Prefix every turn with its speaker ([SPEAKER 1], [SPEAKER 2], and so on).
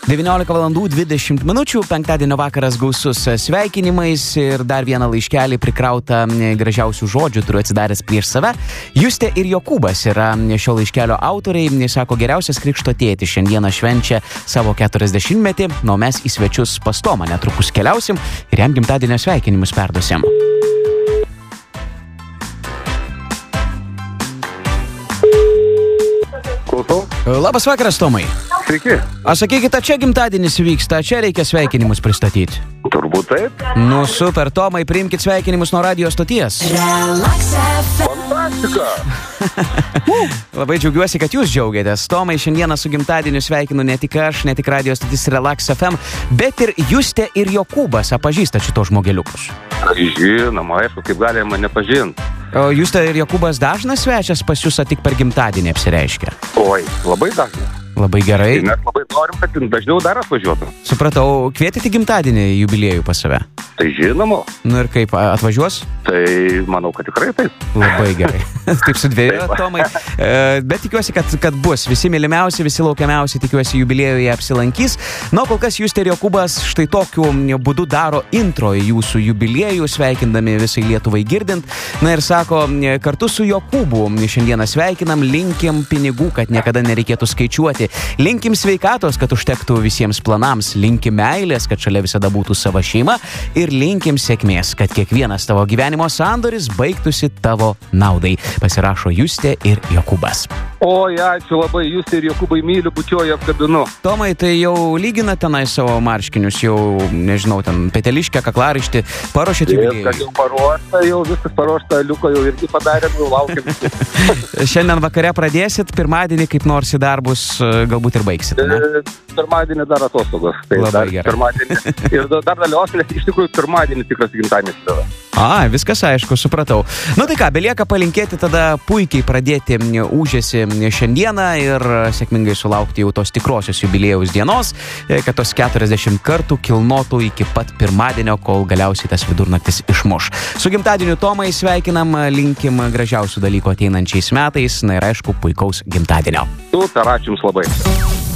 [SPEAKER 1] 19:20 min. Penktadienio vakaras gausus sveikinimais ir dar vieną laiškelį prikrautą gražiausių žodžių turiu atsidaręs prieš save. Justė ir Jokūbas yra šio laiškelio autoriai. Sako, geriausias krikšto tėtis šiandieną švenčia savo 40-metį, o mes į svečius pas Tomą netrukus keliausim ir jam gimtadienio sveikinimus perduosim.
[SPEAKER 2] Klausau.
[SPEAKER 1] Labas vakaras, Tomai.
[SPEAKER 2] Sveiki.
[SPEAKER 1] A sakykite, čia gimtadienis vyksta, čia reikia sveikinimus pristatyti.
[SPEAKER 2] Turbūt taip.
[SPEAKER 1] Nu super, Tomai, priimkit sveikinimus nuo radio stoties.
[SPEAKER 2] Fantastika.
[SPEAKER 1] Labai džiaugiuosi, kad jūs džiaugiatės. Tomai, šiandieną su gimtadieniu sveikinu ne tik aš, ne tik radio stotis Relax FM, bet ir Justė ir Jokūbas. Pažįstat šitos žmogeliukus?
[SPEAKER 2] Žinoma, aišku, kaip galima nepažinti.
[SPEAKER 1] O Justė ir Jokūbas dažnas svečias pas jūs, tik per gimtadienį apsireiškia?
[SPEAKER 2] Oi, labai dažnas.
[SPEAKER 1] Labai gerai.
[SPEAKER 2] Tai mes labai norim, kad dažniau dar atvažiuotų.
[SPEAKER 1] Supratau, kvietėte gimtadienį jubiliejų pas save?
[SPEAKER 2] Tai žinoma.
[SPEAKER 1] Nu ir kaip, atvažiuos?
[SPEAKER 2] Tai manau, kad tikrai taip.
[SPEAKER 1] Labai gerai. Taip sudvėjo, Tomai. Bet tikiuosi, kad bus. Visi mylimiausi, visi laukiamiausi, tikiuosi, jubiliejuje apsilankys. Na, kol kas Justė ir Jokūbas štai tokiu būdu daro intro į jūsų jubiliejų, sveikindami visai Lietuvai girdint. Na ir sako, kartu su Jokūbu šiandieną sveikinam, linkim pinigų, kad niekada nereikėtų skaičiuoti. Linkim sveikatos, kad užtektų visiems planams. Linkim meilės, kad šalia visada būtų sava šeima. Ir linkim sėkmės, kad kiekvienas tavo gyvenimo sandoris baigtųsi tavo naudai. Pasirašo Justė ir Jokūbas.
[SPEAKER 2] Oi, ačiū labai, Justė ir Jokūbai, myliu, bučiuoju, apkabinu.
[SPEAKER 1] Tomai, tai jau lygina tenai savo marškinius, jau, nežinau, ten peteliškę, kaklaraištį, paruošėt jubiliejų?
[SPEAKER 2] Kad jau paruošta, jau viskas paruošta, liuko jau irgi padarėm, jau laukiam.
[SPEAKER 1] Šiandien vakare pradėsit, pirmadienį kaip nors į darbus galbūt ir baigsit, ne?
[SPEAKER 2] Pirmadienį dar atostogos. Tai
[SPEAKER 1] labai
[SPEAKER 2] dar
[SPEAKER 1] gerai.
[SPEAKER 2] Pirmadienį. Ir dar dalyvausim, nes iš tikrųjų pirmadienį tikras gimtadienis yra.
[SPEAKER 1] Viskas aišku, supratau. Nu tai ką, belieka palinkėti tada puikiai pradėti ūžėsi šiandieną ir sėkmingai sulaukti jau tos tikrosios jubiliejaus dienos, kad tos 40 kartų kilnotų iki pat pirmadienio, kol galiausiai tas vidurnaktis išmuš. Su gimtadieniu Tomai sveikinam, linkim gražiausių dalykų ateinančiais metais, na ir aišku, puikaus gimtadienio.
[SPEAKER 2] Super, ačiū jums labai.